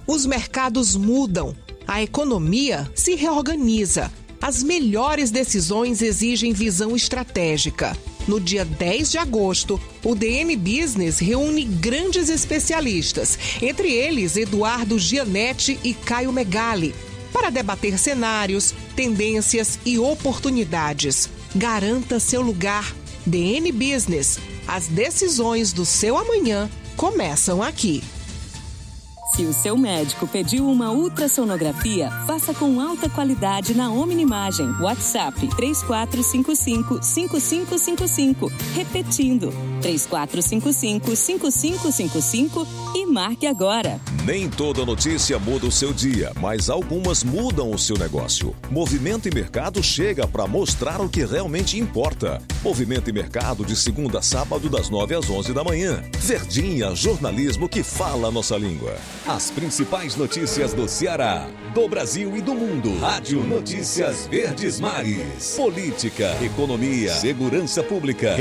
Os mercados mudam, a economia se reorganiza. As melhores decisões exigem visão estratégica. No dia 10 de agosto, o DN Business reúne grandes especialistas, entre eles Eduardo Gianetti e Caio Megali, para debater cenários, tendências e oportunidades. Garanta seu lugar. DN Business. As decisões do seu amanhã começam aqui. Se o seu médico pediu uma ultrassonografia, faça com alta qualidade na Omnimagem. WhatsApp 3455-5555. Repetindo, 3455-5555 e marque agora. Nem toda notícia muda o seu dia, mas algumas mudam o seu negócio. Movimento e Mercado chega para mostrar o que realmente importa. Movimento e Mercado de segunda a sábado das 9 às 11 da manhã. Verdinha, jornalismo que fala a nossa língua. As principais notícias do Ceará, do Brasil e do mundo. Rádio Notícias Verdes Mares. Política, economia, segurança pública,